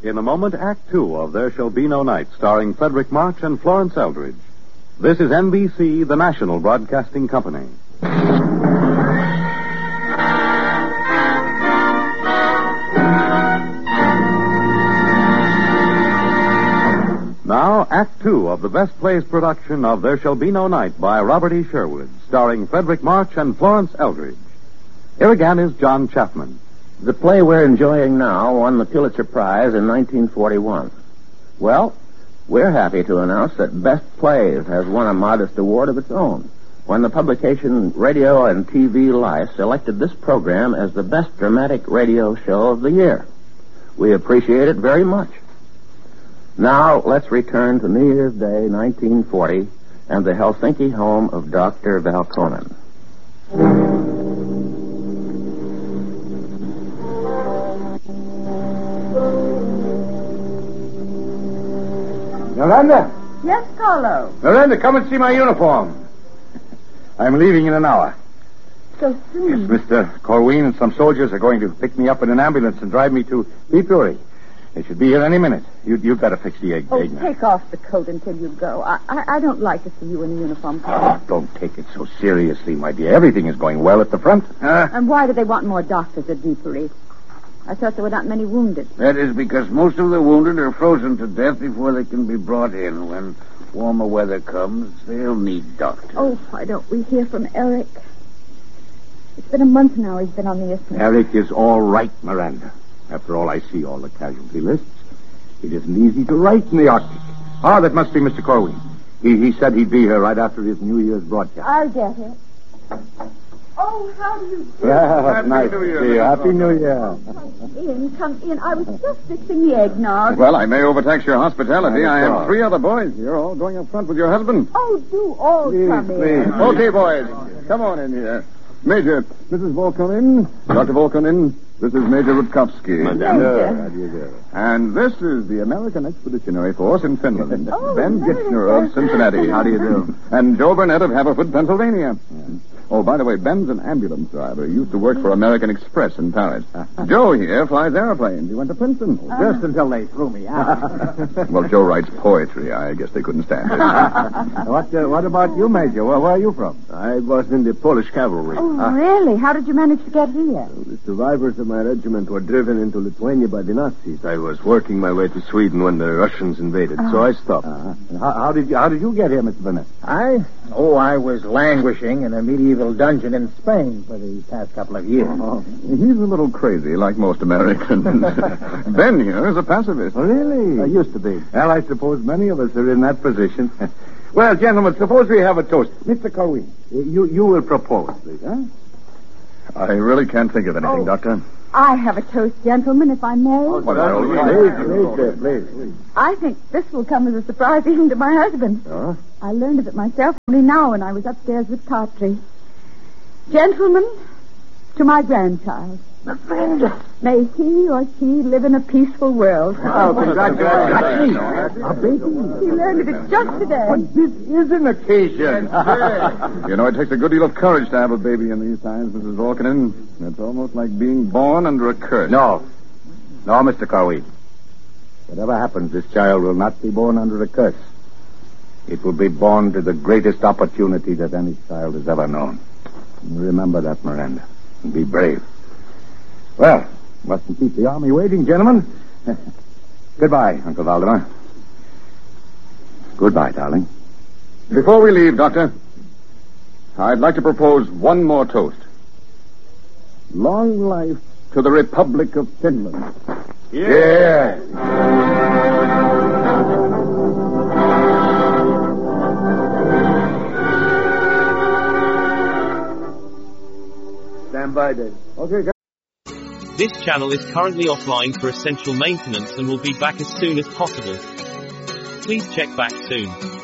in a moment, Act Two of There Shall Be No Night, starring Frederick March and Florence Eldridge. This is NBC, the national broadcasting company. Now, Act Two of the Best Plays production of There Shall Be No Night by Robert E. Sherwood, starring Frederick March and Florence Eldridge. Here again is John Chapman. The play we're enjoying now won the Pulitzer Prize in 1941. Well, we're happy to announce that Best Plays has won a modest award of its own when the publication Radio and TV Life selected this program as the best dramatic radio show of the year. We appreciate it very much. Now, let's return to New Year's Day, 1940, and the Helsinki home of Dr. Valkonen. Miranda? Yes, Carlo. Miranda, come and see my uniform. I'm leaving in an hour. So soon? Yes, Mr. Corwin and some soldiers are going to pick me up in an ambulance and drive me to Viipuri. They should be here any minute. You've got to fix the egg. Oh, take off the coat until you go. I don't like to see you in a uniform, Carlo. Oh, don't take it so seriously, my dear. Everything is going well at the front. And why do they want more doctors at Viipuri? I thought there were not many wounded. That is because most of the wounded are frozen to death before they can be brought in. When warmer weather comes, they'll need doctors. Oh, why don't we hear from Eric? It's been a month now he's been on the isthmus. Eric is all right, Miranda. After all, I see all the casualty lists. It isn't easy to write in the Arctic. Ah, that must be Mr. Corwin. He said he'd be here right after his New Year's broadcast. I'll get it. Oh, how do you do? Well, nice to see you. Happy New Year. Come in. I was just fixing the eggnog. Well, I may overtax your hospitality. I have 3 other boys. You're all going up front with your husband. Oh, do all come in. Okay, boys. Come on in here. Major, Mrs. Volkonen, Dr. Volkonen, this is Major Rutkowski. Major. And this is the American Expeditionary Force in Finland. Oh, Ben America. Gitchner of Cincinnati. How do you do? And Joe Burnett of Haverford, Pennsylvania. Oh, by the way, Ben's an ambulance driver. He used to work for American Express in Paris. Joe here flies airplanes. He went to Princeton. Just until they threw me out. Well, Joe writes poetry. I guess they couldn't stand it. What about you, Major? Where are you from? I was in the Polish cavalry. Oh, really? How did you manage to get here? The survivors of my regiment were driven into Lithuania by the Nazis. I was working my way to Sweden when the Russians invaded, so I stopped. How did you get here, Mr. Bennett? I was languishing in a medieval dungeon in Spain for the past couple of years. Oh, he's a little crazy, like most Americans. Ben here is a pacifist. Oh, really? I used to be. Well, I suppose many of us are in that position. Well, gentlemen, suppose we have a toast. Mr. Corwin, you will propose, please, huh? I really can't think of anything, Doctor. I have a toast, gentlemen, if I may. Please. I think this will come as a surprise even to my husband. Oh? I learned of it myself only now when I was upstairs with Cartry. Gentlemen, to my grandchild. May he or she live in a peaceful world. Oh, congratulations. A baby? He learned of it just today. But this is an occasion. You know, it takes a good deal of courage to have a baby in these times, Mrs. Volkonen. It's almost like being born under a curse. No, Mr. Corwin. Whatever happens, this child will not be born under a curse. It will be born to the greatest opportunity that any child has ever known. Remember that, Miranda, and be brave. Well, mustn't keep the army waiting, gentlemen. Goodbye, Uncle Valdemar. Goodbye, darling. Before we leave, Doctor, I'd like to propose one more toast. Long life to the Republic of Finland. Yeah. Stand by, Dave. Okay, This channel is currently offline for essential maintenance and will be back as soon as possible. Please check back soon.